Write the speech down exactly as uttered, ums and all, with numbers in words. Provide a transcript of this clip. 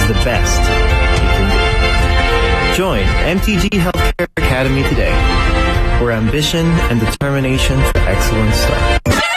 the best you can be. Join M T G Healthcare Academy today, where ambition and determination for excellence start.